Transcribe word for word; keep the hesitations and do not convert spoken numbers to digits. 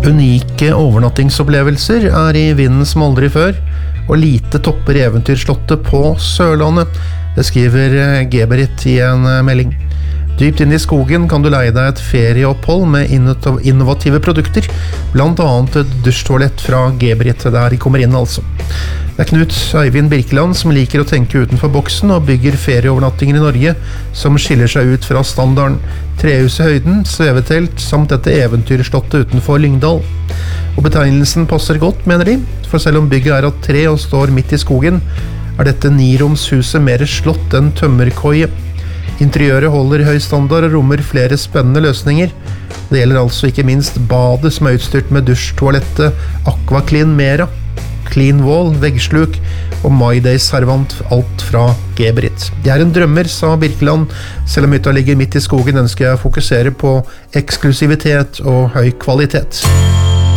Unike overnattingsopplevelser er i vinden som aldri før, og lite topper eventyrslottet på Sørlandet. Det skriver Geberit i en melding. Dypt inn i skogen kan du leie deg et ferieopphold med innovative produkter, blant annet et dusjtoalett fra Geberit, der de kommer inn altså. Det er Knut Eivind Birkeland som liker å tenke utenfor boksen og bygger ferieovernattinger i Norge som skiller seg ut fra standarden. Trehus i høyden, svevetelt, samt dette eventyrslottet utenfor Lyngdal. Og betegnelsen passer godt, mener de, for selv om bygget er av tre og står midt i skogen, er dette niromshuset mer slott enn tømmerkoie. Interiøret holder høy standard og rommer flere spennende løsninger. Det gjelder altså ikke minst badet som er utstyrt med dusjtoalettet Aquaclean Mera, Clean Wall, veggsluk og My Day-servant, alt fra Geberit. Jeg er en drømmer, sa Birkeland. Selv om hytta ligger midt i skogen, ønsker jeg å fokusere på eksklusivitet og høy kvalitet.